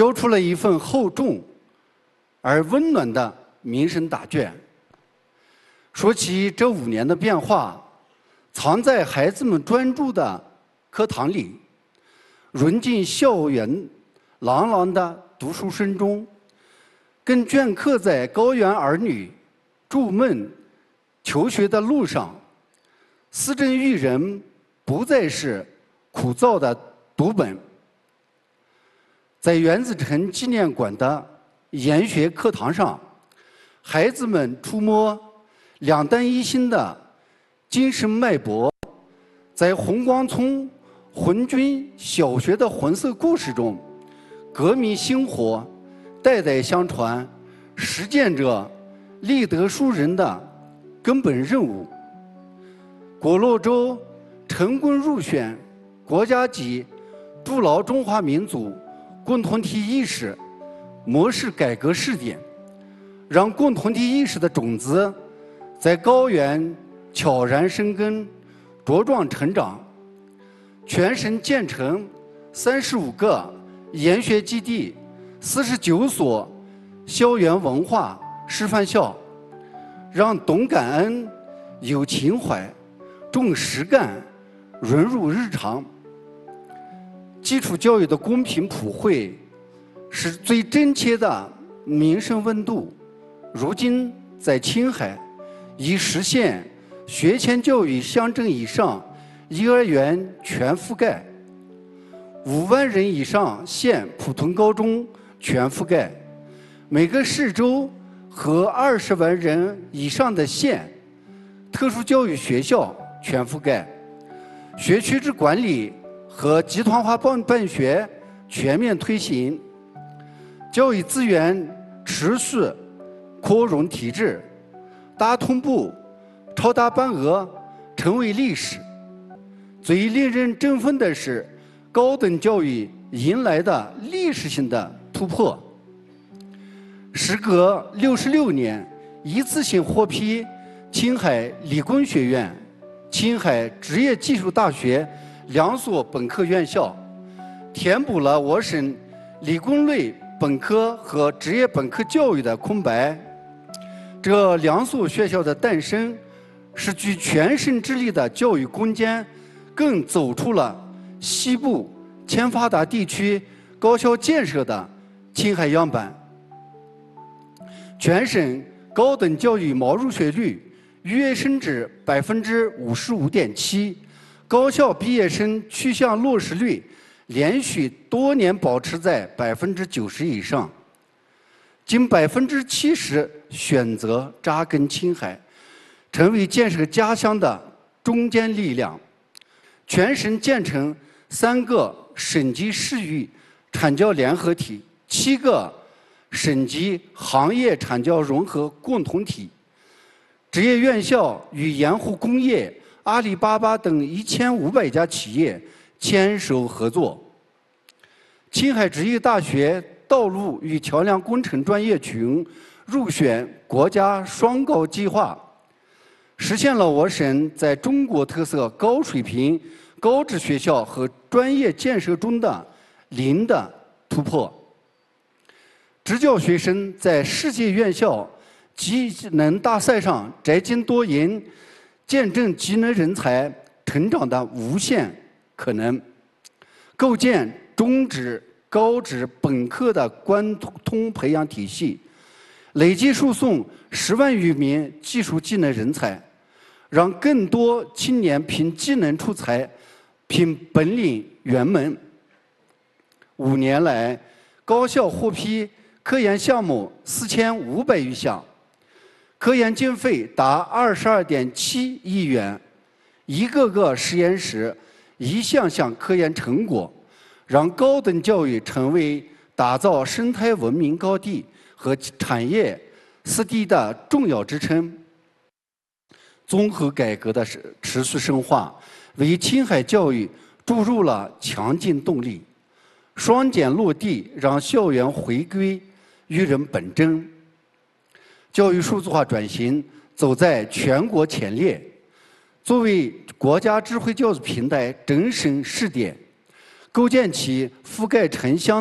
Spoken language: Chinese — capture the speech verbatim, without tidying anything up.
交出了一份厚重而温暖的民生答卷。说起这五年的变化，藏在孩子们专注的课堂里，融进校园朗朗的读书声中，更镌刻在高原儿女筑梦求学的路上。思政育人不再是枯燥的读本。在原子城纪念馆的研学课堂上，孩子们触摸两弹一星的精神脉搏。在红光村红军小学的红色故事中，革命薪火代代相传，实践着立德树人的根本任务。果洛州成功入选国家级筑牢中华民族共同体意识模式改革试点，让共同体意识的种子在高原悄然生根，茁壮成长。全省建成三十五个研学基地，四十九所校园文化示范校，让懂感恩、有情怀、重实干融入日常。基础教育的公平普惠是最真切的民生温度。如今在青海，已实现学前教育乡镇以上幼儿园全覆盖，五万人以上县普通高中全覆盖，每个市州和二十万人以上的县特殊教育学校全覆盖，学区制管理和集团化办办学全面推行，教育资源持续扩容提质，大同步、超大班额成为历史。最令人振奋的是，高等教育迎来的历史性的突破。时隔六十六年，一次性获批青海理工学院、青海职业技术大学两所本科院校，填补了我省理工类本科和职业本科教育的空白。这两所学校的诞生，是举全省之力的教育攻坚，更走出了西部欠发达地区高校建设的青海样板。全省高等教育毛入学率跃升至百分之五十五点七，高校毕业生趋向落实率连续多年保持在百分之九十以上，近百分之七十选择扎根青海，成为建设家乡的中坚力量。全省建成三个省级市域产教联合体，七个省级行业产教融合共同体。职业院校与盐湖工业、阿里巴巴等一千五百家企业牵手合作。青海职业大学道路与桥梁工程专业群入选国家双高计划，实现了我省在中国特色高水平高职学校和专业建设中的零的突破。职教学生在世界院校技能大赛上摘金夺银，见证技能人才成长的无限可能，构建中职、高职、本科的贯通培养体系，累计输送十万余名技术技能人才，让更多青年凭技能出才，凭本领圆梦。五年来，高校获批科研项目四千五百余项，科研经费达二十二点七亿元，一个个实验室，一项项科研成果，让高等教育成为打造生态文明高地和产业四地的重要支撑。综合改革的持续深化，为青海教育注入了强劲动力。双减落地，让校园回归育人本真。教育数字化转型走在全国前列，作为国家智慧教育平台整省试点，构建起覆盖城乡